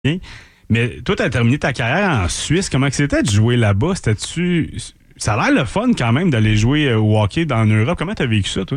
bien. Mais toi, tu as terminé ta carrière en Suisse. Comment que c'était de jouer là-bas? C'était-tu... Ça a l'air le fun quand même d'aller jouer au hockey en Europe. Comment tu as vécu ça, toi?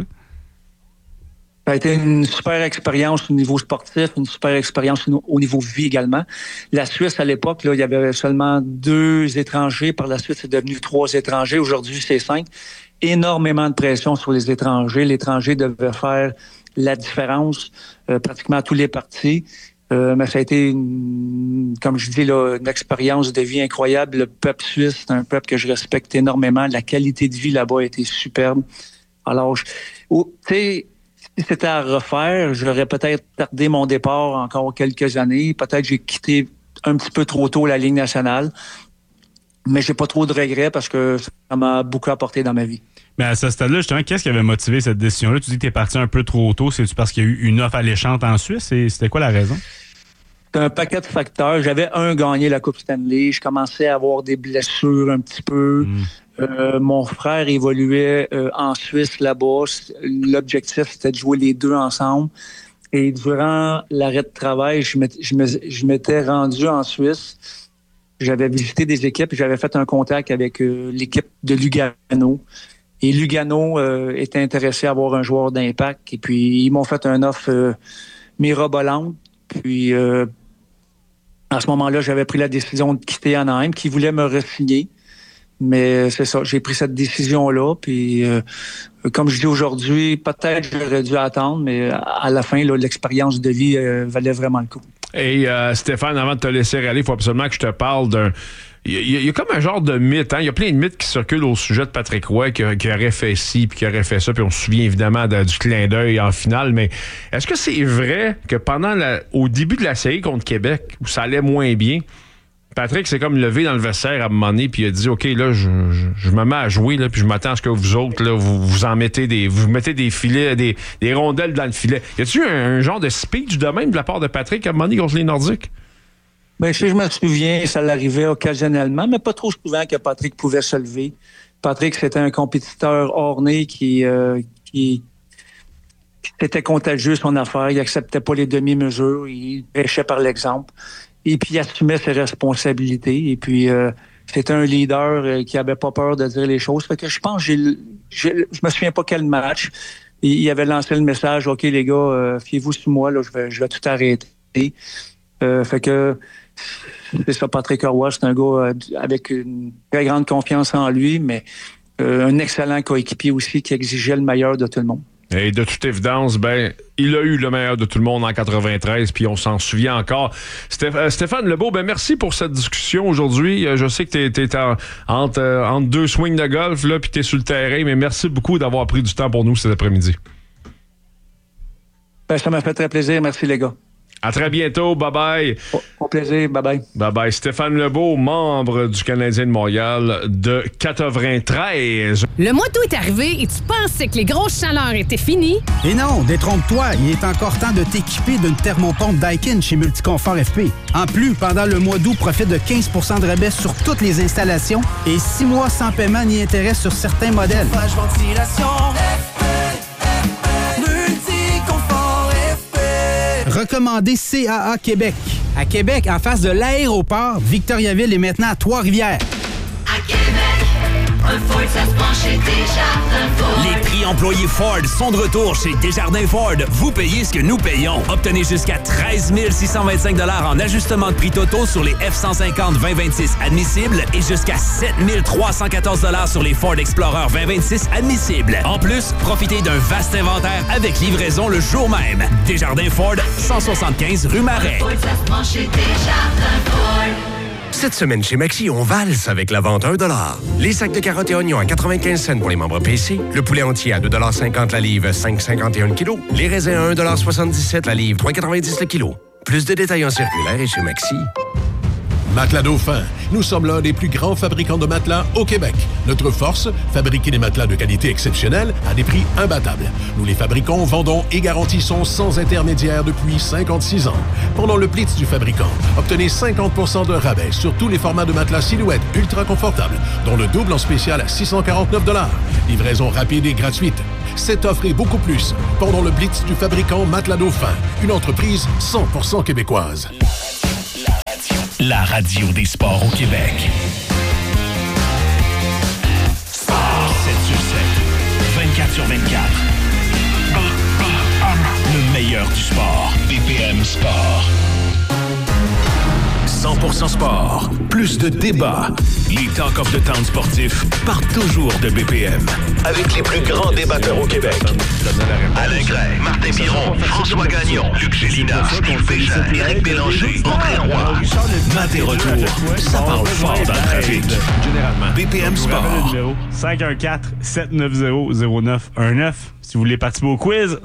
Ça a été une super expérience au niveau sportif, une super expérience au niveau vie également. La Suisse, à l'époque, là, il y avait seulement 2 étrangers. Par la suite, c'est devenu 3 étrangers. Aujourd'hui, c'est 5. Énormément de pression sur les étrangers. L'étranger devait faire la différence pratiquement à tous les partis. Mais ça a été, comme je dis, là, une expérience de vie incroyable. Le peuple suisse, c'est un peuple que je respecte énormément. La qualité de vie là-bas a été superbe. Alors, tu sais, si c'était à refaire, j'aurais peut-être tardé mon départ encore quelques années. Peut-être j'ai quitté un petit peu trop tôt la Ligue nationale. Mais j'ai pas trop de regrets parce que ça m'a beaucoup apporté dans ma vie. Mais à ce stade-là, justement, qu'est-ce qui avait motivé cette décision-là? Tu dis que tu es parti un peu trop tôt. C'est-tu parce qu'il y a eu une offre alléchante en Suisse? C'était quoi la raison? C'est un paquet de facteurs. J'avais gagné la Coupe Stanley. Je commençais à avoir des blessures un petit peu. Mon frère évoluait en Suisse là-bas. L'objectif, c'était de jouer les 2 ensemble. Et durant l'arrêt de travail, je m'étais rendu en Suisse. J'avais visité des équipes et j'avais fait un contact avec l'équipe de Lugano. Et Lugano était intéressé à avoir un joueur d'impact. Et puis, ils m'ont fait une offre mirobolante. Puis, à ce moment-là, j'avais pris la décision de quitter Anaheim, qui voulait me re-signer. Mais c'est ça, j'ai pris cette décision-là. Puis, comme je dis aujourd'hui, peut-être j'aurais dû attendre, mais à la fin, là, l'expérience de vie valait vraiment le coup. Et Stéphane, avant de te laisser aller, il faut absolument que je te parle d'un... Il y a comme un genre de mythe, hein? Il y a plein de mythes qui circulent au sujet de Patrick Roy qui aurait fait ci, puis qui aurait fait ça, puis on se souvient évidemment du clin d'œil en finale, mais est-ce que c'est vrai que au début de la série contre Québec, où ça allait moins bien, Patrick s'est comme levé dans le vestiaire à un moment donné, puis il a dit « OK, là, je me mets à jouer, là, puis je m'attends à ce que vous autres, là, vous en mettez vous mettez des filets, des rondelles dans le filet. » Y a-tu un genre de speech de même de la part de Patrick à un moment donné contre les Nordiques? Ben, si je me souviens, ça l'arrivait occasionnellement, mais pas trop souvent que Patrick pouvait se lever. Patrick, c'était un compétiteur orné qui était contagieux son affaire. Il acceptait pas les demi-mesures. Il prêchait par l'exemple. Et puis, il assumait ses responsabilités. Et puis, c'était un leader qui avait pas peur de dire les choses. Fait que je pense, je me souviens pas quel match. Il avait lancé le message, « OK, les gars, fiez-vous sur moi, là, je vais tout arrêter. » Fait que c'est ça, Patrick Roy, c'est un gars avec une très grande confiance en lui, mais un excellent coéquipier aussi qui exigeait le meilleur de tout le monde. Et de toute évidence, il a eu le meilleur de tout le monde en 93, puis on s'en souvient encore. Stéphane Lebeau, merci pour cette discussion aujourd'hui. Je sais que t'es entre 2 swings de golf, là, puis t'es sur le terrain, mais merci beaucoup d'avoir pris du temps pour nous cet après-midi. Ça m'a fait très plaisir. Merci, les gars. À très bientôt. Bye-bye. Au plaisir. Bye-bye. Bye-bye. Stéphane Lebeau, membre du Canadien de Montréal de 93. Le mois d'août est arrivé et tu pensais que les grosses chaleurs étaient finies? Et non, détrompe-toi. Il est encore temps de t'équiper d'une thermopompe Daikin chez Multiconfort FP. En plus, pendant le mois d'août, profite de 15 % de rabais sur toutes les installations et 6 mois sans paiement ni intérêt sur certains modèles. Recommandé CAA Québec. À Québec, en face de l'aéroport, Victoriaville est maintenant à Trois-Rivières. À Québec, un Ford, ça se prend chez Desjardins Ford. Les prix employés Ford sont de retour chez Desjardins Ford. Vous payez ce que nous payons. Obtenez jusqu'à 13 625 $ en ajustement de prix totaux sur les F-150 2026 admissibles et jusqu'à 7 314 $ sur les Ford Explorer 2026 admissibles. En plus, profitez d'un vaste inventaire avec livraison le jour même. Desjardins Ford, 175 rue Marais. Un Ford, ça se prend chez Desjardins Ford. Cette semaine chez Maxi, on valse avec la vente $1. Les sacs de carottes et oignons à 95 cents pour les membres PC. Le poulet entier à 2,50 $ la livre, 5,51 kg. Les raisins à 1,77 $ la livre, 3,90 le kilo. Plus de détails en circulaire et chez Maxi. Matelas Dauphin. Nous sommes l'un des plus grands fabricants de matelas au Québec. Notre force, fabriquer des matelas de qualité exceptionnelle à des prix imbattables. Nous les fabriquons, vendons et garantissons sans intermédiaire depuis 56 ans. Pendant le Blitz du fabricant, obtenez 50 % de rabais sur tous les formats de matelas silhouette ultra confortables, dont le double en spécial à 649 $. Livraison rapide et gratuite. Cette offre et beaucoup plus pendant le Blitz du fabricant Matelas Dauphin, une entreprise 100% québécoise. la radio des sports au Québec. Sport 7 sur 7, 24 sur 24. Le meilleur du sport. BPM Sport. 100% sport. Plus de débats. Les Talk of the Town sportifs partent toujours de BPM. Avec les plus grands débatteurs au Québec. Alain Gray, Martin Biron, François Gagnon, Luc Gélina, Steve Bégin, Éric Bélanger, André Roy. Maté retour, ça parle fort dans le trafic. Généralement. BPM Sport. 514-790-0919. Si vous voulez participer au quiz,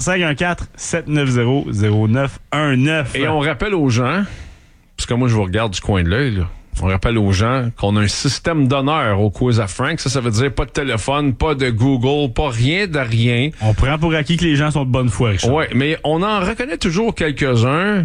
514-790-0919. Et on rappelle aux gens, parce que moi je vous regarde du coin de l'œil, là. On rappelle aux gens qu'on a un système d'honneur au quiz à Frank. Ça veut dire pas de téléphone, pas de Google, pas rien de rien. On prend pour acquis que les gens sont de bonne foi, Richard. Oui, mais on en reconnaît toujours quelques-uns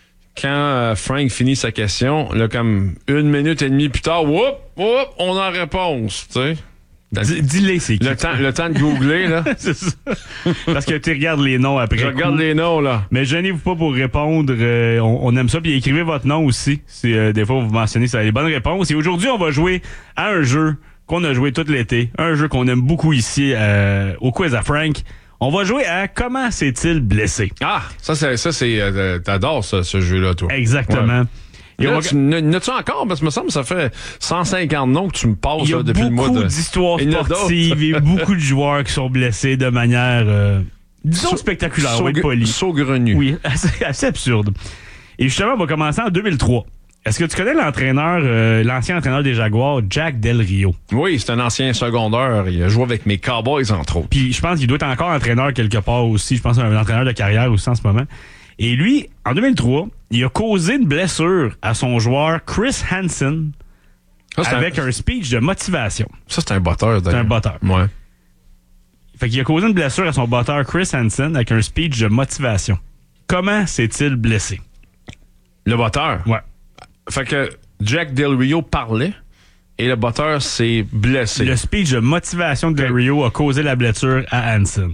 quand Frank finit sa question. Là, comme 1 minute et demie plus tard, on a réponse, tu sais. Dis-les, c'est qui? Le temps de googler, là. C'est ça. Parce que tu regardes les noms après. Je regarde les noms, là. Mais gênez-vous pas pour répondre. On aime ça. Puis écrivez votre nom aussi. Si des fois vous mentionnez ça a les bonnes réponses. Et aujourd'hui, on va jouer à un jeu qu'on a joué tout l'été. Un jeu qu'on aime beaucoup ici au quiz à Frank. On va jouer à Comment s'est-il blessé? Ah, ça c'est t'adores ça, ce jeu-là, toi. Exactement. Ouais. Et là, n'as-tu encore? Parce que me semble que ça fait 150 noms que tu me passes là, depuis le mois de... Il y a beaucoup d'histoires sportives et beaucoup de joueurs qui sont blessés de manière, disons, spectaculaire, on va être poli. Saugrenu. Oui, assez absurde. Et justement, on va commencer en 2003. Est-ce que tu connais l'ancien entraîneur des Jaguars, Jack Del Rio? Oui, c'est un ancien secondaire. Il a joué avec mes Cowboys, entre autres. Puis je pense qu'il doit être encore entraîneur quelque part aussi. Je pense un entraîneur de carrière aussi en ce moment. Et lui, en 2003, il a causé une blessure à son joueur Chris Hansen avec un speech de motivation. Ça, c'est un botteur. C'est un botteur. Ouais. Fait qu'il a causé une blessure à son botteur Chris Hansen avec un speech de motivation. Comment s'est-il blessé? Le botteur? Ouais. Fait que Jack Del Rio parlait et le botteur s'est blessé. Le speech de motivation de Del Rio a causé la blessure à Hansen.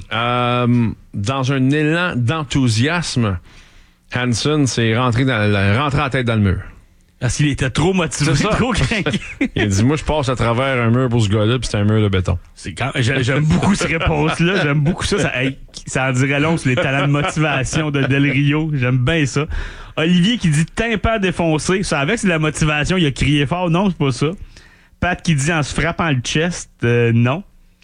Dans un élan d'enthousiasme, Hansen s'est rentré la tête dans le mur. Parce qu'il était trop motivé, trop craqué. Il a dit, moi, je passe à travers un mur pour ce gars-là, puis c'est un mur de béton. J'aime beaucoup cette réponse-là. J'aime beaucoup ça. Ça en dirait long sur les talents de motivation de Del Rio. J'aime bien ça. Olivier qui dit tympan défoncé. Ça, avec, c'est de la motivation. Il a crié fort. Non, c'est pas ça. Pat qui dit en se frappant le chest. Non.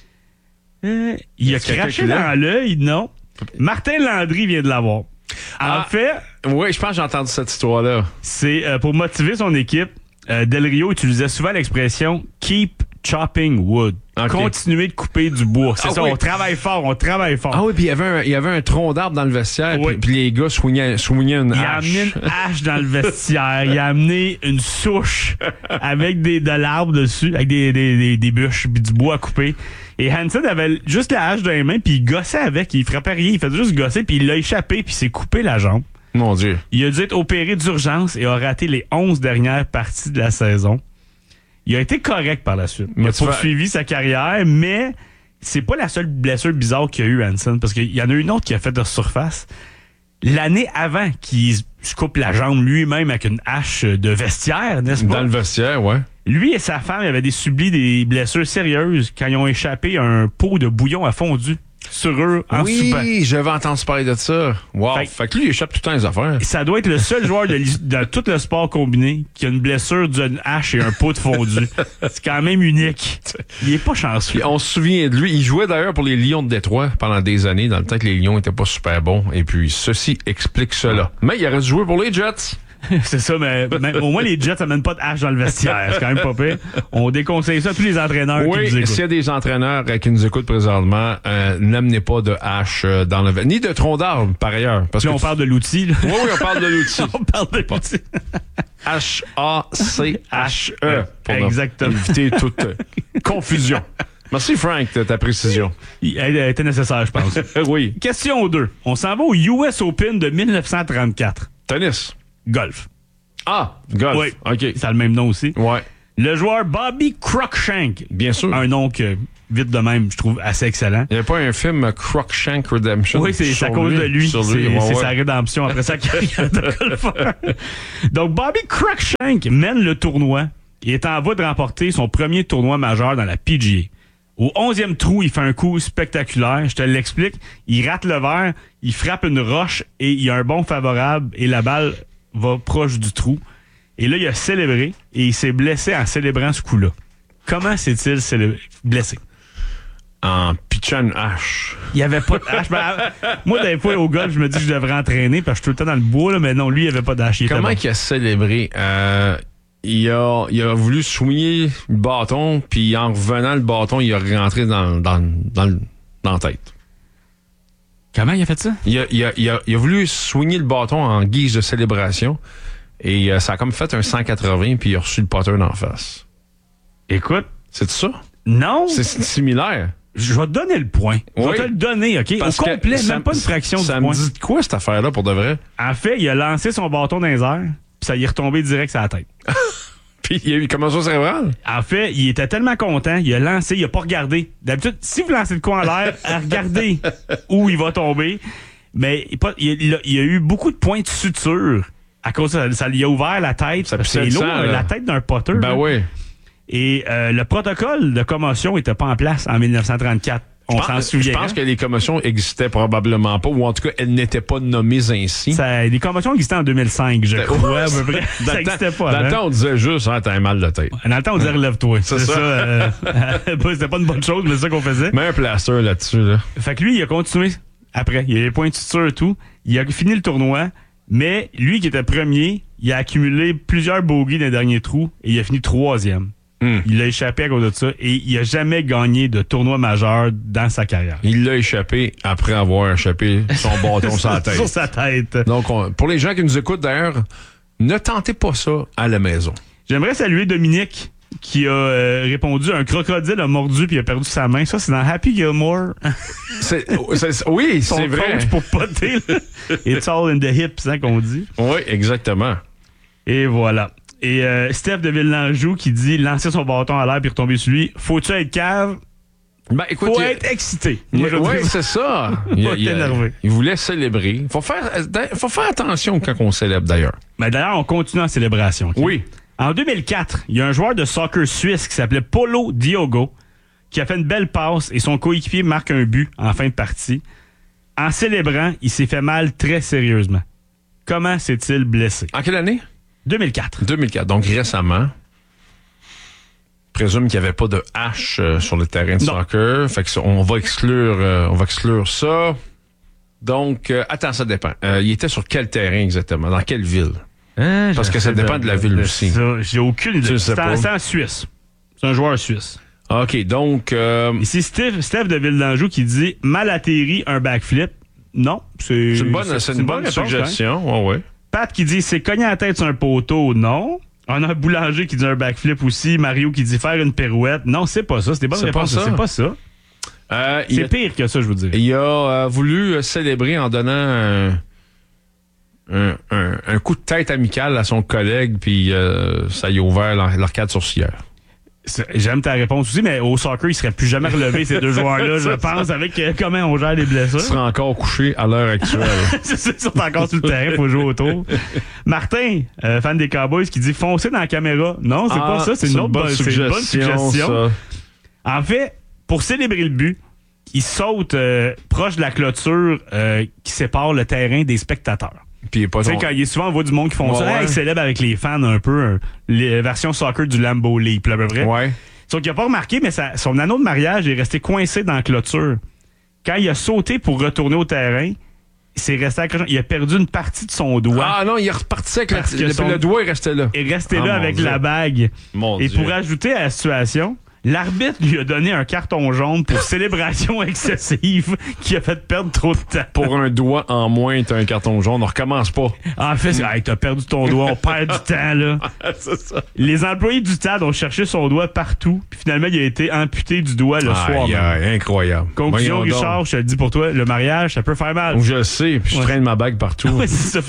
Il a craché dans l'œil. Non. Martin Landry vient de l'avoir. En fait... Oui, je pense que j'ai entendu cette histoire-là. C'est pour motiver son équipe. Del Rio utilisait souvent l'expression « keep chopping wood ». Okay. Continuer de couper du bois. C'est ça, oui. On travaille fort. Ah oui, puis il y avait un tronc d'arbre dans le vestiaire, oui. Puis les gars soignaient une hache. Il a amené une hache dans le vestiaire. Il a amené une souche avec de l'arbre dessus, avec des bûches puis du bois à couper. Et Hansen avait juste la hache dans les mains, puis il gossait avec. Il frappait rien. Il faisait juste gosser, puis il l'a échappé, puis il s'est coupé la jambe. Mon Dieu. Il a dû être opéré d'urgence et a raté les 11 dernières parties de la saison. Il a été correct par la suite. Il a poursuivi sa carrière, mais c'est pas la seule blessure bizarre qu'il y a eu, Hansen, parce qu'il y en a une autre qui a fait de surface. L'année avant qu'il se coupe la jambe lui-même avec une hache de vestiaire, n'est-ce pas? Dans le vestiaire, ouais. Lui et sa femme avaient subi des blessures sérieuses quand ils ont échappé un pot de bouillon à fondu sur eux en soupant. Oui, j'avais entendu parler de ça. Wow. Fait que lui, il échappe tout le temps les affaires. Ça doit être le seul joueur de tout le sport combiné qui a une blessure d'une hache et un pot de fondu. C'est quand même unique. Il est pas chanceux. Puis on se souvient de lui. Il jouait d'ailleurs pour les Lions de Détroit pendant des années, dans le temps que les Lions étaient pas super bons. Et puis, ceci explique cela. Mais il aurait dû jouer pour les Jets. C'est ça, mais au moins les Jets amènent pas de hache dans le vestiaire. C'est quand même pas pire. On déconseille ça à tous les entraîneurs qui nous écoutent. Oui, s'il y a des entraîneurs qui nous écoutent présentement, n'amenez pas de hache dans le vestiaire. Ni de tronc d'arbre, par ailleurs. Parce que on parle de l'outil. Oui, on parle de l'outil. On parle de l'outil. H-A-C-H-E. Pour exactement. Éviter toute confusion. Merci, Frank, de ta précision. Elle était nécessaire, je pense. Oui. Question 2. On s'en va au US Open de 1934. Tennis. Golf. Ah, golf. Oui. OK. Ça a le même nom aussi. Ouais. Le joueur Bobby Cruikshank. Bien sûr. Un nom que vite de même, je trouve assez excellent. Il n'y avait pas un film Crookshank Redemption? Oui, c'est à cause de lui. C'est sa rédemption après sa carrière de golfeur. Donc, Bobby Crookshank mène le tournoi. Il est en voie de remporter son premier tournoi majeur dans la PGA. Au 11e trou, il fait un coup spectaculaire. Je te l'explique. Il rate le verre, il frappe une roche et il y a un bond favorable et la balle va proche du trou. Et là, il a célébré et il s'est blessé en célébrant ce coup-là. Comment s'est-il blessé? En pitchant une hache. Il n'y avait pas de hache. Moi, des fois, au golf, je me dis que je devrais entraîner parce que je suis tout le temps dans le bois, là, mais non, lui, il n'y avait pas d'hache. Comment il a célébré? Il a voulu soigner le bâton, puis en revenant, le bâton, il a rentré dans la tête. Comment il a fait ça? Il a voulu soigner le bâton en guise de célébration, et ça a comme fait un 180, puis il a reçu le putter d'en face. Écoute. C'est ça? Non. C'est similaire. Je vais te donner le point. Je vais te le donner, OK? Au complet, même pas une fraction du point. Ça me dit de quoi, cette affaire-là, pour de vrai? En fait, il a lancé son bâton dans les airs, puis ça y est retombé direct sur la tête. Puis il y a eu commotion cérébrale? En fait, il était tellement content, il a lancé, il a pas regardé. D'habitude, si vous lancez le coup en l'air, regardez où il va tomber. Mais il y a eu beaucoup de points de suture à cause de ça lui a ouvert la tête. C'est lourd, la tête d'un potter. Ben oui. Et le protocole de commotion n'était pas en place en 1934. On s'en souvient. Je pense que les commotions existaient probablement pas, ou en tout cas, elles n'étaient pas nommées ainsi. Les commotions existaient en 2005, je crois, à peu près. Ça n'existait pas. Dans le temps, on disait juste, t'as un mal de tête. Dans le temps, on disait relève-toi. C'est ça. C'était pas une bonne chose, mais c'est ça qu'on faisait. Mets un plaster là-dessus. Là. Fait que lui, il a continué après. Il a les points de suture et tout. Il a fini le tournoi, mais lui qui était premier, il a accumulé plusieurs bogeys dans les derniers trous et il a fini 3e. Il a échappé à cause de ça et il n'a jamais gagné de tournoi majeur dans sa carrière. Il l'a échappé après avoir échappé son bâton sur la tête. Sur sa tête. Donc, pour les gens qui nous écoutent d'ailleurs, ne tentez pas ça à la maison. J'aimerais saluer Dominique qui a répondu un crocodile a mordu puis a perdu sa main. Ça, c'est dans Happy Gilmore. Oui, c'est vrai. Coach pour poter. It's all in the hips, hein, qu'on dit. Oui, exactement. Et voilà. Et Steph de Villeneuve qui dit lancer son bâton à l'air puis retomber sur lui. Faut-tu être cave? Ben, écoute, faut être excité. Oui, c'est ça. Il voulait célébrer. Faut faire attention quand on célèbre, d'ailleurs. Ben, d'ailleurs, on continue en célébration. Okay? Oui. En 2004, il y a un joueur de soccer suisse qui s'appelait Paulo Diogo qui a fait une belle passe et son coéquipier marque un but en fin de partie. En célébrant, il s'est fait mal très sérieusement. Comment s'est-il blessé? En quelle année? 2004. 2004, donc récemment. Je présume qu'il n'y avait pas de hache sur le terrain de soccer. Fait que on va exclure ça. Donc, attends, ça dépend. Il était sur quel terrain exactement? Dans quelle ville? Parce que ça dépend de la ville aussi. J'ai aucune idée. C'est en Suisse. C'est un joueur suisse. OK, donc... Ici, Steph de Villeneuve qui dit « Mal atterri, un backflip ». Non, c'est une bonne suggestion. Oh, ouais. Pat qui dit « C'est cogné la tête sur un poteau ». Non. On a un boulanger qui dit un backflip aussi. Mario qui dit « Faire une pirouette ». Non, c'est pas ça. C'est des bonnes réponses. C'est pas ça. C'est pire que ça, je vous dirais. Il a voulu célébrer en donnant un coup de tête amical à son collègue, puis ça y a ouvert l'arcade sourcilière. J'aime ta réponse aussi, mais au soccer, il ne serait plus jamais relevé, ces deux joueurs-là, je pense, avec comment on gère les blessures. Il sera encore couché à l'heure actuelle. C'est ça, ils sont encore sur le terrain, il faut jouer autour. Martin, fan des Cowboys, qui dit « Foncer dans la caméra ». Non, c'est pas ça, c'est une bonne suggestion. Ça. En fait, pour célébrer le but, il saute proche de la clôture qui sépare le terrain des spectateurs. Tu sais, quand il est souvent, on voit du monde qui font ça, il célèbre avec les fans un peu, les versions soccer du Lambeau Leap, à peu près. Ouais. Sauf qu'il n'a pas remarqué, mais son anneau de mariage est resté coincé dans la clôture. Quand il a sauté pour retourner au terrain, il a perdu une partie de son doigt. Ah non, il est reparti avec le doigt, il restait là. Il restait là avec la bague. Et pour ajouter à la situation, l'arbitre lui a donné un carton jaune pour célébration excessive qui a fait perdre trop de temps. Pour un doigt en moins, t'as un carton jaune, on recommence pas. En fait, t'as perdu ton doigt, on perd du temps, là. C'est ça. Les employés du stade ont cherché son doigt partout, puis finalement, il a été amputé du doigt le soir. Incroyable. Conclusion, Richard, je te le dis pour toi, le mariage, ça peut faire mal. Je sais, puis je traîne ma bague partout. Ouais, c'est ça. Fait que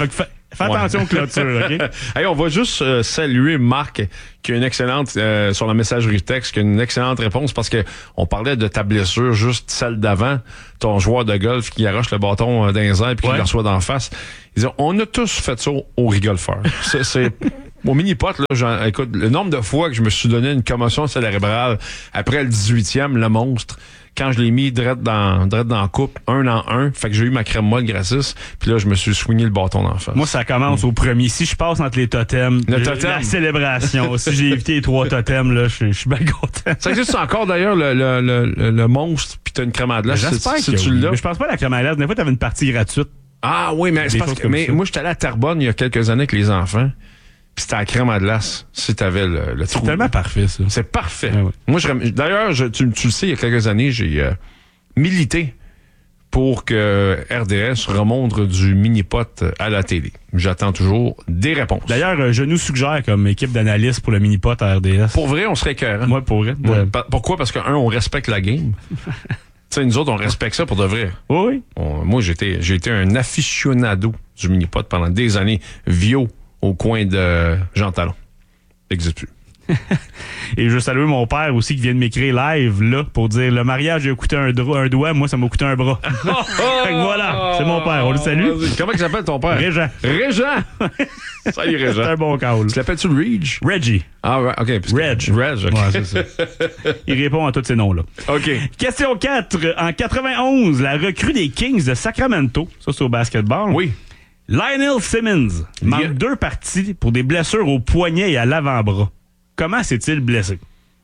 Fais attention aux clôtures, OK? Hey, on va juste saluer Marc, qui a une excellente, sur la messagerie texte, qui a une excellente réponse parce que on parlait de ta blessure, juste celle d'avant, ton joueur de golf qui arrache le bâton dans les airs puis qui le reçoit d'en face. Ils disent, on a tous fait ça au rigolfeur. C'est au mini-pot, là, écoute, le nombre de fois que je me suis donné une commotion cérébrale après le 18e, le monstre, quand je l'ai mis direct dans la coupe, 1 en 1, fait que j'ai eu ma crème molle gratis, puis là, je me suis soigné le bâton d'en face. Moi, ça commence au premier. Si je passe entre les totems, la célébration. Si j'ai évité les 3 totems, là, je suis bien content. Ça existe encore, d'ailleurs, le monstre, puis t'as une crème à glace. J'espère que tu l'as. Mais je pense pas à la crème à glace. Des fois, t'avais une partie gratuite. Ah oui, mais c'est parce que moi, j'étais allé à Terrebonne il y a quelques années avec les enfants. Puis c'était la crème à glace, si t'avais le trou. C'est tellement parfait, ça. C'est parfait. Ouais. Moi, d'ailleurs, tu le sais, il y a quelques années, j'ai milité pour que RDS remonte du mini-pot à la télé. J'attends toujours des réponses. D'ailleurs, je nous suggère comme équipe d'analystes pour le mini-pot à RDS. Pour vrai, on serait écœurant. Moi, pour vrai. Ouais. Pourquoi? Parce que, on respecte la game. Tu sais, nous autres, on respecte ça pour de vrai. Oui. Moi, j'ai été un aficionado du mini-pot pendant des années. Vio au coin de Jean Talon. N'existe plus. Et je veux saluer mon père aussi qui vient de m'écrire live là pour dire le mariage a coûté un doigt, moi ça m'a coûté un bras. Fait que voilà, c'est mon père, on le salue. Comment il s'appelle ton père? Régent. Salut Régent. C'est un bon call. Tu l'appelles-tu Reg? Reggie. Ah ouais, OK. Reg, OK. Ouais, c'est ça. Il répond à tous ces noms-là. OK. Question 4. En 91, la recrue des Kings de Sacramento, ça c'est au basketball. Oui. Lionel Simmons manque 2 parties pour des blessures au poignet et à l'avant-bras. Comment s'est-il blessé?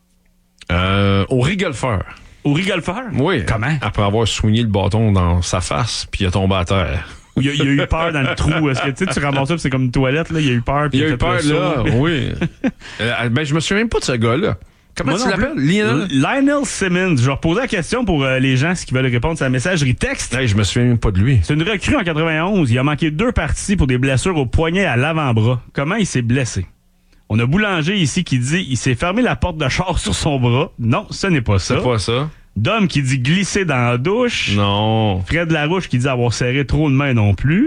Au rigolfeur. Au rigolfeur? Oui. Comment? Après avoir soigné le bâton dans sa face, puis il a tombé à terre. Il a eu peur dans le trou. Est-ce que tu ramasses ça, puis c'est comme une toilette, là? Il a eu peur. Puis il a eu peur, là. Oui. Ben, je me souviens même pas de ce gars-là. Comment tu l'appelles? Lionel Simmons. Je vais reposer la question pour les gens qui veulent répondre à la messagerie texte. Hey, je me souviens même pas de lui. C'est une recrue en 91. Il a manqué 2 parties pour des blessures au poignet et à l'avant-bras. Comment il s'est blessé? On a Boulanger ici qui dit il s'est fermé la porte de char sur son bras. Non, ce n'est pas ça. C'est pas ça. Dom qui dit glisser dans la douche. Non. Fred Larouche qui dit avoir serré trop de mains non plus.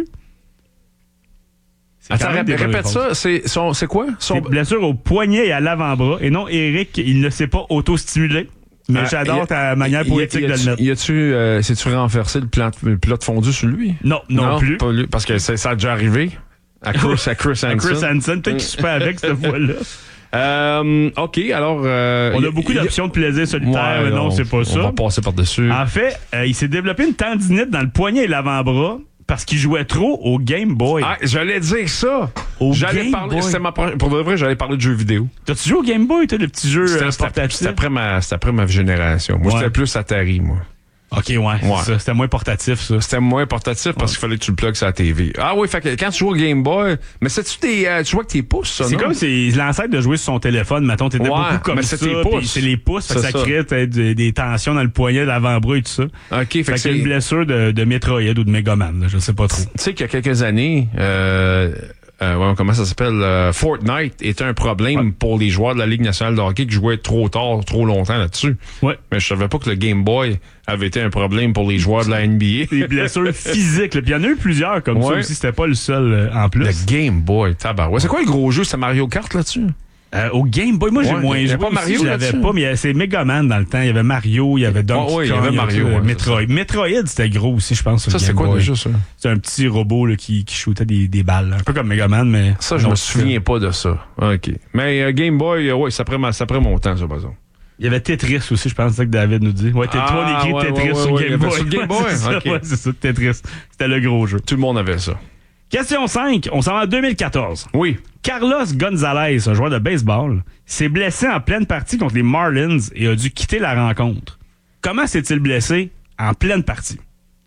Attends, répète ça. C'est quoi? C'est blessure au poignet et à l'avant-bras. Et non, Eric, il ne s'est pas auto-stimulé. Mais j'adore ta manière poétique de le mettre. C'est-tu renversé le plat de fondu sur lui? Non plus. Pas lui, parce que ça a déjà arrivé. À Chris Hansen. Chris Hansen, peut-être qu'il se fait avec cette fois-là. OK, alors... on a beaucoup d'options de plaisir solitaire, mais non, c'est pas ça. On va passer par-dessus. En fait, il s'est développé une tendinite dans le poignet et l'avant-bras parce qu'il jouait trop au Game Boy. Ah, j'allais dire ça. Game Boy. Pour de vrai, j'allais parler de jeux vidéo. T'as-tu joué au Game Boy, toi, le petit jeu portatif? C'était après ma génération. Moi, j'étais plus Atari, moi. OK, ouais. Ça, c'était moins portatif, ça. C'était moins portatif parce qu'il fallait que tu le plugues sur la TV. Ah oui, fait que quand tu joues au Game Boy, mais c'est-tu tu joues avec tes pouces, ça, c'est non? Comme c'est l'ancêtre de jouer sur son téléphone, mettons, t'étais beaucoup comme ça, puis c'est les pouces, fait que ça crée des tensions dans le poignet, l'avant-bras et tout ça. OK, fait que c'est une blessure de Metroid ou de Megaman, là, je sais pas trop. Tu sais qu'il y a quelques années, comment ça s'appelle? Fortnite était un problème pour les joueurs de la Ligue nationale de hockey qui jouaient trop tard, trop longtemps là-dessus. Ouais. Mais je savais pas que le Game Boy avait été un problème pour les joueurs de la NBA. Des blessures physiques. Puis il y en a eu plusieurs comme ça aussi. C'était pas le seul en plus. Le Game Boy, tabarouette. C'est quoi le gros jeu? C'est Mario Kart là-dessus? Au Game Boy, moi j'ai moins joué. Pas Mario, je l'avais pas, mais c'est Megaman dans le temps. Il y avait Mario, il y avait Donkey Kong, il y avait Mario, Metroid, c'était gros aussi, je pense. Ça, c'est quoi déjà ça? C'est un petit robot là, qui shootait des balles. Un peu comme Megaman, mais. Ça, je me souviens pas de ça. OK. Mais Game Boy, c'est après mon temps, ça, par exemple. Il y avait Tetris aussi, je pense, c'est ça que David nous dit. Ouais, toi, on écrit Tetris sur Game Boy. Sur Game Boy, OK. C'est ça, Tetris. C'était le gros jeu. Tout le monde avait ça. Question 5, on s'en va en 2014. Oui. Carlos Gonzalez, un joueur de baseball, s'est blessé en pleine partie contre les Marlins et a dû quitter la rencontre. Comment s'est-il blessé en pleine partie?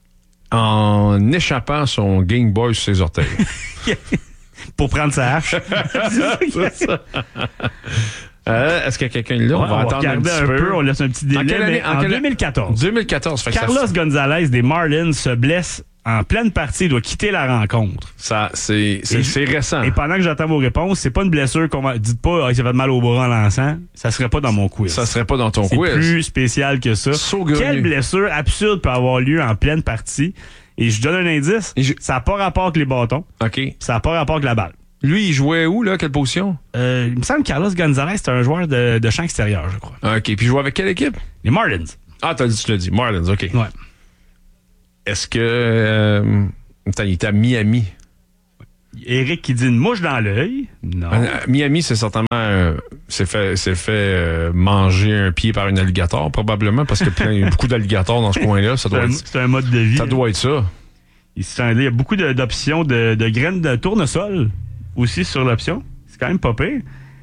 En échappant son Game Boy sur ses orteils. Pour prendre sa hache. C'est ça. Est-ce qu'il y a quelqu'un là? On va attendre un petit peu. On laisse un petit délai. En 2014. 2014. Carlos Gonzalez des Marlins se blesse en pleine partie, il doit quitter la rencontre. Ça, c'est récent. Et pendant que j'attends vos réponses, c'est pas une blessure qu'on va... Dites pas, il s'est fait mal au bras en lançant. Ça serait pas dans mon quiz. Ça serait pas dans ton quiz. C'est plus spécial que ça. Quelle blessure absurde peut avoir lieu en pleine partie? Et je donne un indice, ça n'a pas rapport avec les bâtons. OK. Ça n'a pas rapport avec la balle. Lui, il jouait où, là? Quelle position? Il me semble que Carlos Gonzalez, c'était un joueur de champ extérieur, je crois. OK. Puis il jouait avec quelle équipe? Les Marlins. Ah, tu l'as dit. Marlins, OK. Ouais. Est-ce que... il était à Miami. Eric qui dit une mouche dans l'œil. Non. Miami, c'est certainement... s'est fait manger un pied par un alligator, probablement, parce qu'il y a beaucoup d'alligators dans ce coin-là. C'est un mode de vie. Ça doit être ça. Il y a beaucoup d'options de graines de tournesol aussi sur l'option. C'est quand même pas pire.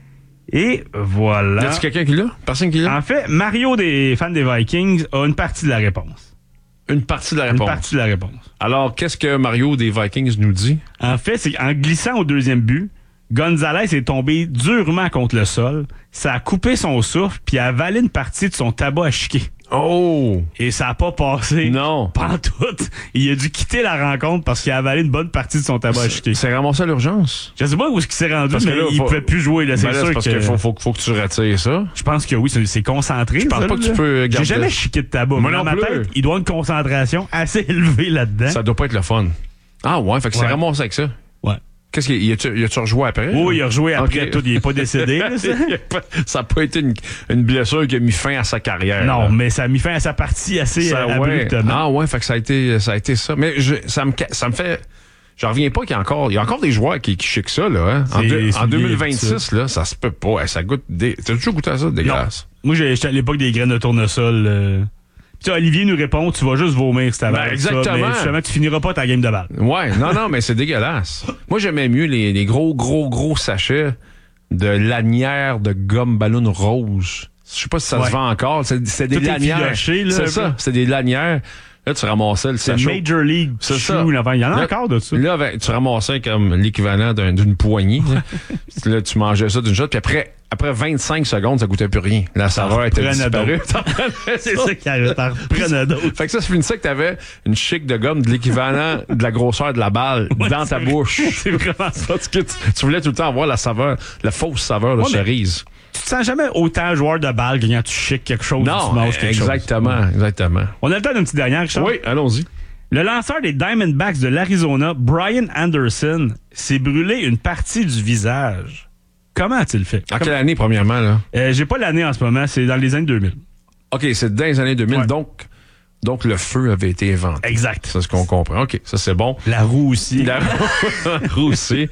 Et voilà. Y a-t-il quelqu'un qui l'a? Personne qui l'a? En fait, Mario des fans des Vikings a une partie de la réponse. Une partie de la réponse? Une partie de la réponse. Alors, qu'est-ce que Mario des Vikings nous dit? En fait, c'est qu'en glissant au deuxième but, Gonzalez est tombé durement contre le sol. Ça a coupé son souffle puis a avalé une partie de son tabac à chiquer. Oh! Et ça n'a pas passé. Non. Pantoute. Il a dû quitter la rencontre parce qu'il a avalé une bonne partie de son tabac à chiquer. C'est ramassé à l'urgence? Je sais pas où est-ce qu'il s'est rendu, parce mais là, il pouvait plus jouer. Là, c'est sûr parce qu'il faut que tu retires ça. Je pense que oui, c'est concentré. Je pense pas que tu peux garder... J'ai jamais chiqué de tabac. Moi dans non ma plus. tête, il doit avoir une concentration assez élevée là-dedans. Ça doit pas être le fun. Ah ouais, fait que c'est ramassé avec ça. Ouais. Qu'est-ce qu'il y a-tu rejoué après? Oui, il a rejoué après. Okay. Tout, il n'est pas décédé. Là, ça n'a pas été une blessure qui a mis fin à sa carrière. Non, là. Mais ça a mis fin à sa partie assez abruptement. Ah ouais, fait que ça a été ça. Mais ça me fait... J'en reviens pas qu'il y a encore des joueurs qui chiquent ça, là. Hein? En 2026, là, ça se peut pas. Ça goûte... T'as toujours goûté à ça, dégueulasse? Moi, j'étais à l'époque des graines de tournesol. Puis Olivier nous répond, tu vas juste vomir si t'avais exactement. Ça, mais justement, tu finiras pas ta game de balle. Ouais, non, mais c'est dégueulasse. Moi, j'aimais mieux les gros sachets de lanières de gomme ballon rose. Je sais pas si ça se vend encore. C'est des lanières. C'est ça, c'est des lanières. Là, tu ramassais le sachet. C'est Major League. C'est ça. Il y en a encore de ça. Là, tu ramassais comme l'équivalent d'une poignée. Là, tu mangeais ça d'une shot, puis après 25 secondes, ça goûtait plus rien. La saveur était disparue. C'est ça qui arrive. T'en reprenais d'autres. Fait que ça finissait que t'avais une chic de gomme de l'équivalent de la grosseur de la balle dans ta bouche. C'est vraiment ça. Parce que tu voulais tout le temps avoir la saveur, la fausse saveur de cerise. Tu te sens jamais autant joueur de balle que quand tu chiques quelque chose ou tu manges quelque chose. Exactement. On a le temps d'une petite dernière, Richard? Oui, allons-y. Le lanceur des Diamondbacks de l'Arizona, Brian Anderson, s'est brûlé une partie du visage. Comment a-t-il fait? En quelle année, premièrement, là? J'ai pas l'année en ce moment, c'est dans les années 2000. OK, c'est dans les années 2000, ouais. Donc le feu avait été inventé. Exact. C'est ce qu'on comprend. OK, ça c'est bon. La roue aussi. La roue aussi.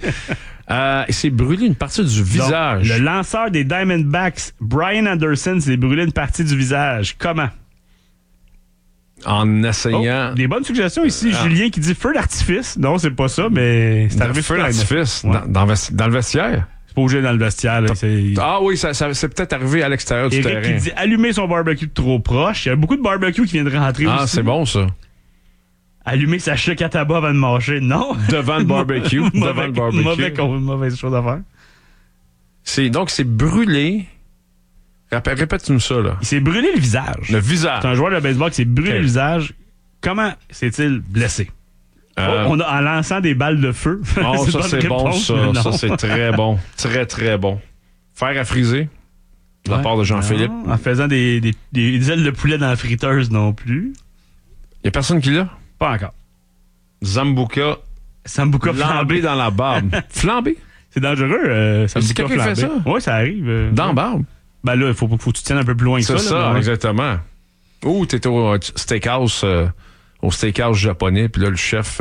Il s'est brûlé une partie du visage. Donc, le lanceur des Diamondbacks, Brian Anderson, s'est brûlé une partie du visage. Comment? En essayant... des bonnes suggestions ici. Julien qui dit feu d'artifice. Non, c'est pas ça, mais c'est arrivé feu d'artifice. Ouais. Dans le vestiaire? C'est pas obligé dans le vestiaire. Là, ah oui, ça c'est peut-être arrivé à l'extérieur du terrain. Eric qui dit allumer son barbecue trop proche. Il y a beaucoup de barbecues qui viennent de rentrer aussi. Ah, c'est bon ça. Allumer sa chic à tabac avant de manger. Non. Devant le barbecue. Mauvaise chose à faire. Donc, c'est brûlé. Répète-nous ça, là. Il s'est brûlé le visage. Le visage. C'est un joueur de baseball qui s'est brûlé le visage. Comment s'est-il blessé? On a en lançant des balles de feu. Oh, ça, c'est bon, ça. Ça, c'est très bon. Très, très bon. Fer à friser. De la part de Jean-Philippe. En faisant des ailes de poulet dans la friteuse non plus. Il y a personne qui l'a? Pas encore. Sambuca flambé dans la barbe. Flambé? C'est dangereux. C'est quelqu'un qui fait ça? Oui, ça arrive. Dans la barbe? Ben là, il faut que tu tiennes un peu plus loin que ça. C'est ça, exactement. Ou t'es au steakhouse japonais, puis là, le chef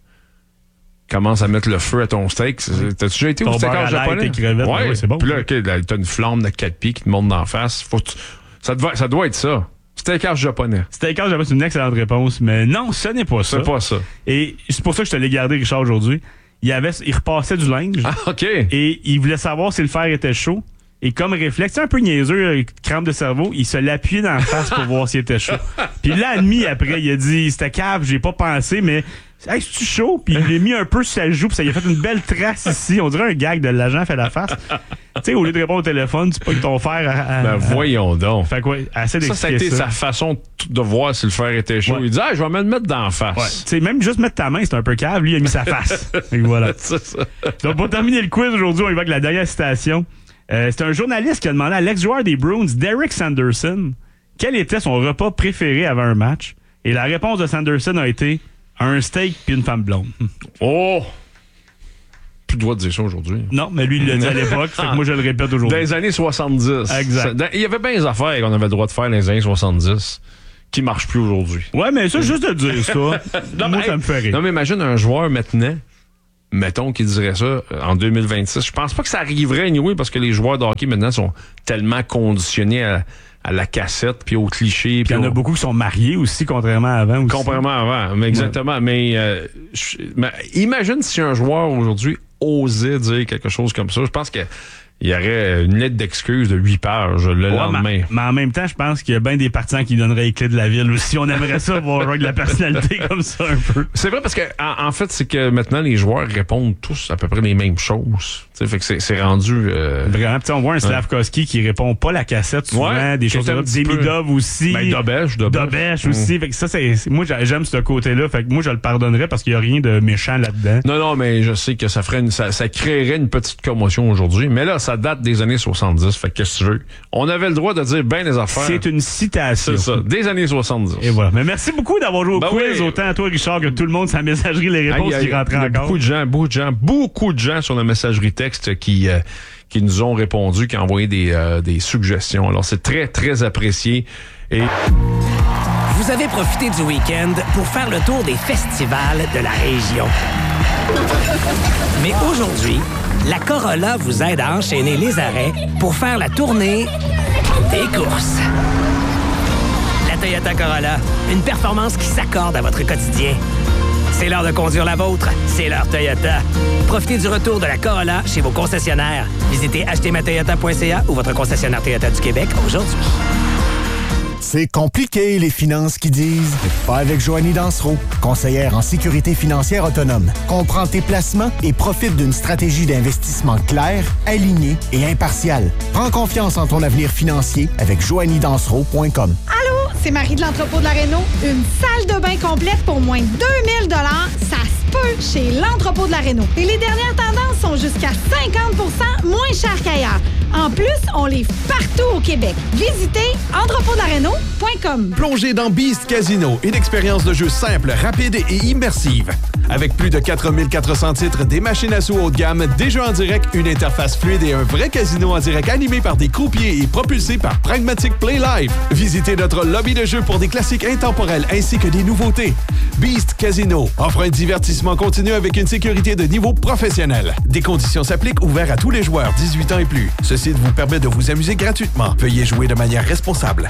commence à mettre le feu à ton steak. T'as-tu déjà été au steakhouse japonais? Ouais, ouais, c'est bon. Puis là, t'as une flamme de 4 pieds qui te monte d'en face. Ça doit être ça. Steakhouse japonais. Steakhouse japonais, c'est une excellente réponse, mais non, ce n'est pas ça. C'est pas ça. Et c'est pour ça que je te l'ai gardé, Richard, aujourd'hui. Il repassait du linge. Ah, OK. Et il voulait savoir si le fer était chaud. Et comme réflexe, c'est un peu niaiseux, crampe de cerveau, il se l'appuyait dans la face pour voir s'il était chaud. Puis là, demi après, il a dit, c'était cave, j'ai pas pensé, mais hey, c'est-tu chaud? Puis il l'a mis un peu sur sa joue, puis ça lui a fait une belle trace ici. On dirait un gag de l'agent fait la face. Tu sais, au lieu de répondre au téléphone, tu pognes ton fer Ben voyons donc. Fait quoi, assez d'expliquer ça a été sa façon de voir si le fer était chaud. Ouais. Il dit, je vais me le mettre dans la face. Ouais. Tu sais, même juste mettre ta main, c'est un peu cave. Lui, il a mis sa face. Et voilà. C'est ça. Donc, pour terminer le quiz aujourd'hui, on y va avec la dernière citation. C'est un journaliste qui a demandé à l'ex-joueur des Bruins, Derek Sanderson, quel était son repas préféré avant un match. Et la réponse de Sanderson a été Un steak puis une femme blonde. Oh! Plus le droit de dire ça aujourd'hui. Non, mais lui, il l'a dit à l'époque, fait que moi, je le répète aujourd'hui. Dans les années 70. Exact. Il y avait bien des affaires qu'on avait le droit de faire dans les années 70 qui ne marchent plus aujourd'hui. Ouais, mais ça, juste de dire ça, moi, ça me fait rire. Non, mais imagine un joueur maintenant, mettons, qui dirait ça en 2026. Je pense pas que ça arriverait, anyway, parce que les joueurs de hockey maintenant sont tellement conditionnés à la cassette, puis au cliché. Puis il y en a beaucoup qui sont mariés aussi, contrairement à avant. Aussi. Contrairement à avant, mais exactement. Ouais. Mais imagine si un joueur aujourd'hui osait dire quelque chose comme ça. Je pense que il y aurait une lettre d'excuse de 8 pages le lendemain. Mais en même temps, je pense qu'il y a bien des partisans qui donneraient les clés de la ville aussi. On aimerait ça voir un joueur de la personnalité comme ça un peu. C'est vrai parce que en fait, c'est que maintenant, les joueurs répondent tous à peu près les mêmes choses. T'sais, fait que c'est rendu... Vraiment, on voit un Slavkovski qui répond pas la cassette souvent, des choses comme Demidov aussi. Ben, Dobèche aussi. Fait que ça, moi, j'aime ce côté-là. Fait que moi, je le pardonnerais parce qu'il y a rien de méchant là-dedans. Non, mais je sais que ça créerait une petite commotion aujourd'hui. Mais là, ça date des années 70. Fait que qu'est-ce que tu veux? On avait le droit de dire bien des affaires. C'est une citation. C'est ça, des années 70. Et voilà. Mais merci beaucoup d'avoir joué au quiz. Oui. Autant à toi, Richard, que tout le monde, sa messagerie, les réponses qui rentrent encore. Beaucoup de gens sur la messagerie texte qui nous ont répondu, qui ont envoyé des suggestions. Alors, c'est très, très apprécié. Et... Vous avez profité du week-end pour faire le tour des festivals de la région. Mais aujourd'hui, la Corolla vous aide à enchaîner les arrêts pour faire la tournée des courses. La Toyota Corolla, une performance qui s'accorde à votre quotidien. C'est l'heure de conduire la vôtre. C'est l'heure Toyota. Profitez du retour de la Corolla chez vos concessionnaires. Visitez achetezmatoyota.ca ou votre concessionnaire Toyota du Québec aujourd'hui. C'est compliqué, les finances qui disent. Pas avec Joanie Dansereau, conseillère en sécurité financière autonome. Comprends tes placements et profite d'une stratégie d'investissement claire, alignée et impartiale. Prends confiance en ton avenir financier avec joanniedansereau.com. Allô, c'est Marie de l'entrepôt de la Réno. Une salle de bain complète pour moins de 2000 $, ça se peut chez l'entrepôt de la Réno. Et les dernières tendances sont jusqu'à 50% moins chères qu'ailleurs. En plus, on livre partout au Québec. Visitez entrepôtdelaréno.com. Plongez dans Beast Casino, une expérience de jeu simple, rapide et immersive. Avec plus de 4400 titres, des machines à sous haut de gamme, des jeux en direct, une interface fluide et un vrai casino en direct animé par des croupiers et propulsé par Pragmatic Play Live. Visitez notre lobby de jeu pour des classiques intemporels ainsi que des nouveautés. Beast Casino offre un divertissement continu avec une sécurité de niveau professionnel. Des conditions s'appliquent, ouvert à tous les joueurs 18 ans et plus. Ce site vous permet de vous amuser gratuitement. Veuillez jouer de manière responsable.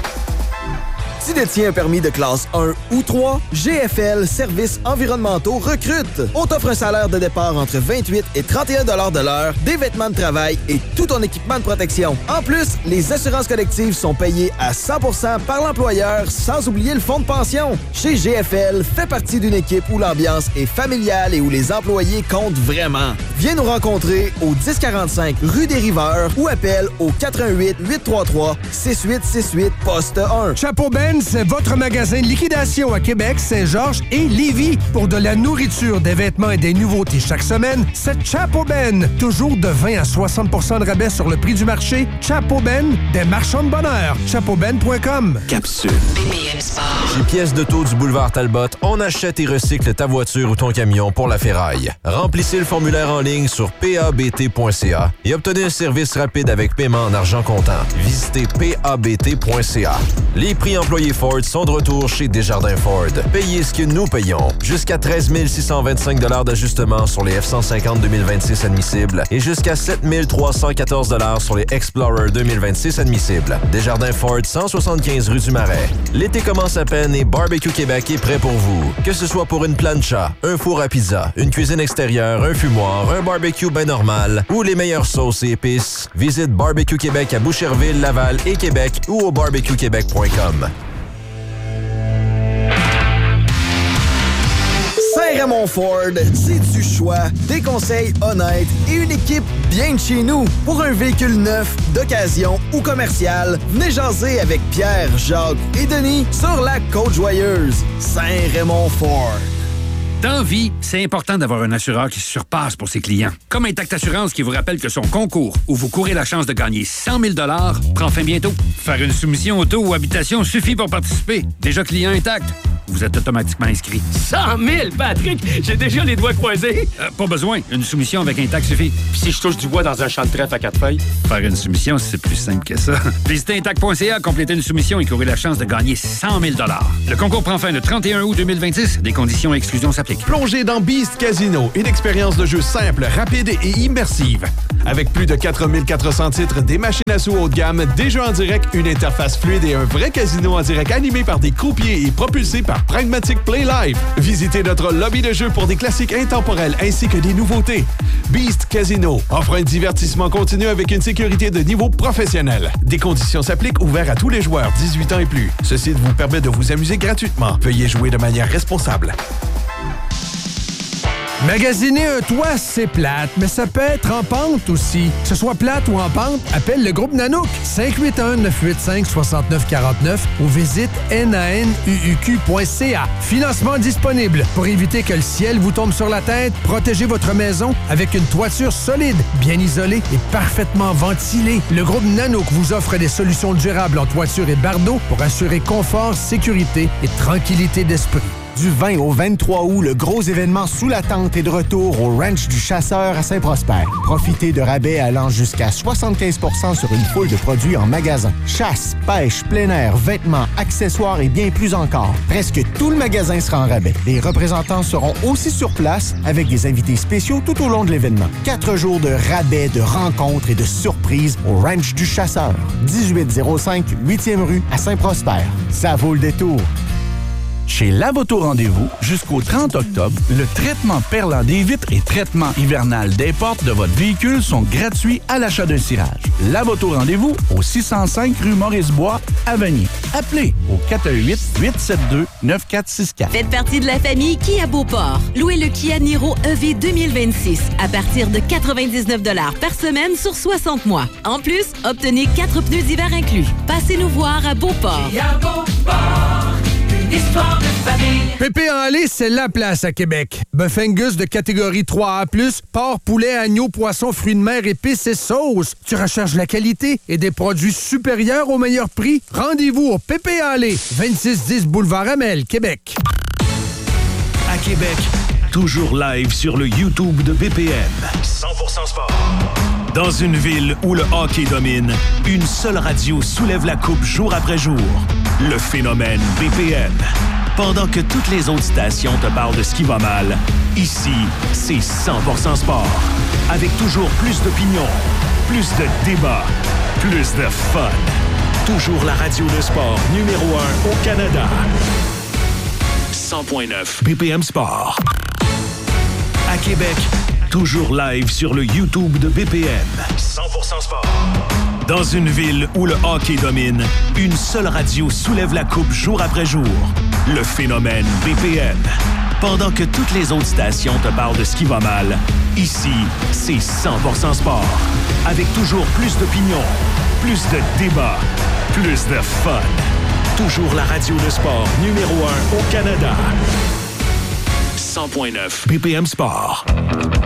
Tu détiens un permis de classe 1 ou 3, GFL Services environnementaux recrute. On t'offre un salaire de départ entre 28 et 31 $ de l'heure, des vêtements de travail et tout ton équipement de protection. En plus, les assurances collectives sont payées à 100% par l'employeur, sans oublier le fonds de pension. Chez GFL, fais partie d'une équipe où l'ambiance est familiale et où les employés comptent vraiment. Viens nous rencontrer au 1045 rue des Riveurs ou appelle au 88 833 6868 poste 1. Chapeau Ben, c'est votre magasin de liquidation à Québec, Saint-Georges et Lévis. Pour de la nourriture, des vêtements et des nouveautés chaque semaine, c'est Chapeau Ben. Toujours de 20 à 60% de rabais sur le prix du marché. Chapeau Ben, des marchands de bonheur. chapeauben.com. Capsule. Chez Pièces d'auto du boulevard Talbot, on achète et recycle ta voiture ou ton camion pour la ferraille. Remplissez le formulaire en ligne sur pabt.ca et obtenez un service rapide avec paiement en argent comptant. Visitez pabt.ca. Les prix employés Ford sont de retour chez Desjardins Ford. Payez ce que nous payons. Jusqu'à 13 625 $ d'ajustement sur les F-150 2026 admissibles et jusqu'à 7 314 $ sur les Explorer 2026 admissibles. Desjardins Ford, 175 rue du Marais. L'été commence à peine et Barbecue Québec est prêt pour vous. Que ce soit pour une plancha, un four à pizza, une cuisine extérieure, un fumoir, un barbecue ben normal ou les meilleures sauces et épices, visite Barbecue Québec à Boucherville, Laval et Québec ou au barbecuequebec.com. Saint-Raymond Ford, c'est du choix, des conseils honnêtes et une équipe bien de chez nous. Pour un véhicule neuf, d'occasion ou commercial, venez jaser avec Pierre, Jacques et Denis sur la Côte-Joyeuse. Saint-Raymond Ford. Dans vie, c'est important d'avoir un assureur qui se surpasse pour ses clients. Comme Intact Assurance qui vous rappelle que son concours, où vous courez la chance de gagner 100 000 $, prend fin bientôt. Faire une soumission auto ou habitation suffit pour participer. Déjà client Intact. Vous êtes automatiquement inscrit. 100 000, Patrick! J'ai déjà les doigts croisés. Pas besoin. Une soumission avec un tac suffit. Puis si je touche du bois dans un champ de trèfle à 4 feuilles? Faire une soumission, c'est plus simple que ça. Visitez intac.ca, complétez une soumission et courez la chance de gagner 100 000 $. Le concours prend fin le 31 août 2026. Des conditions et exclusions s'appliquent. Plongez dans Beast Casino, une expérience de jeu simple, rapide et immersive. Avec plus de 4400 titres, des machines à sous haut de gamme, des jeux en direct, une interface fluide et un vrai casino en direct animé par des croupiers et propulsé par Pragmatic Play Live. Visitez notre lobby de jeux pour des classiques intemporels ainsi que des nouveautés. Beast Casino offre un divertissement continu avec une sécurité de niveau professionnel. Des conditions s'appliquent, ouvert à tous les joueurs 18 ans et plus. Ce site vous permet de vous amuser gratuitement. Veuillez jouer de manière responsable. Magasiner un toit, c'est plate, mais ça peut être en pente aussi. Que ce soit plate ou en pente, appelle le groupe Nanook. 581-985-6949 ou visite nanuq.ca. Financement disponible. Pour éviter que le ciel vous tombe sur la tête, protégez votre maison avec une toiture solide, bien isolée et parfaitement ventilée. Le groupe Nanook vous offre des solutions durables en toiture et bardeaux pour assurer confort, sécurité et tranquillité d'esprit. Du 20 au 23 août, le gros événement sous la tente est de retour au Ranch du Chasseur à Saint-Prosper. Profitez de rabais allant jusqu'à 75 % sur une foule de produits en magasin. Chasse, pêche, plein air, vêtements, accessoires et bien plus encore. Presque tout le magasin sera en rabais. Les représentants seront aussi sur place avec des invités spéciaux tout au long de l'événement. 4 jours de rabais, de rencontres et de surprises au Ranch du Chasseur. 1805 8e rue à Saint-Prosper. Ça vaut le détour. Chez Lavoto Rendez-vous, jusqu'au 30 octobre, le traitement perlant des vitres et traitement hivernal des portes de votre véhicule sont gratuits à l'achat d'un cirage. Lavoto Rendez-vous au 605 rue Maurice-Bois, à Vanier. Appelez au 418-872-9464. Faites partie de la famille Kia Beauport. Louez le Kia Niro EV 2026 à partir de 99 $ par semaine sur 60 mois. En plus, obtenez 4 pneus d'hiver inclus. Passez nous voir à Beauport. Kia Beauport. Histoire de famille. Pépé en lait, c'est la place à Québec. Bœuf Angus de catégorie 3A+, porc, poulet, agneau, poisson, fruits de mer, épices et sauces. Tu recherches la qualité et des produits supérieurs au meilleur prix? Rendez-vous au Pépé en lait, 2610 Boulevard Amel, Québec. À Québec, toujours live sur le YouTube de BPM. 100% sport. Dans une ville où le hockey domine, une seule radio soulève la coupe jour après jour. Le phénomène BPM. Pendant que toutes les autres stations te parlent de ce qui va mal, ici, c'est 100% sport. Avec toujours plus d'opinions, plus de débats, plus de fun. Toujours la radio de sport numéro 1 au Canada. 100.9 BPM Sport. À Québec, toujours live sur le YouTube de BPM. 100% sport. Dans une ville où le hockey domine, une seule radio soulève la coupe jour après jour. Le phénomène BPM. Pendant que toutes les autres stations te parlent de ce qui va mal, ici, c'est 100% sport. Avec toujours plus d'opinions, plus de débats, plus de fun. Toujours la radio de sport numéro 1 au Canada. 100.9 BPM Sport.